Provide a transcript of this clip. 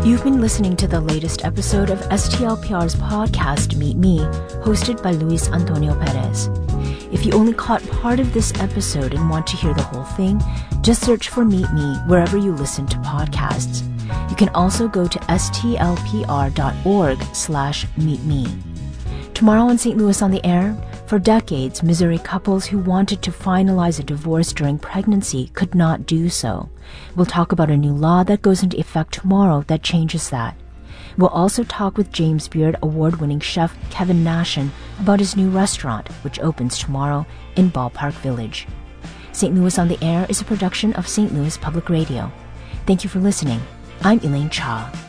You've been listening to the latest episode of STLPR's podcast, Meet Me, hosted by Luis Antonio Perez. If you only caught part of this episode and want to hear the whole thing, just search for Meet Me wherever you listen to podcasts. You can also go to stlpr.org/meetme. Tomorrow on St. Louis on the Air, for decades, Missouri couples who wanted to finalize a divorce during pregnancy could not do so. We'll talk about a new law that goes into effect tomorrow that changes that. We'll also talk with James Beard award-winning chef Kevin Nashan about his new restaurant, which opens tomorrow in Ballpark Village. St. Louis on the Air is a production of St. Louis Public Radio. Thank you for listening. I'm Elaine Cha.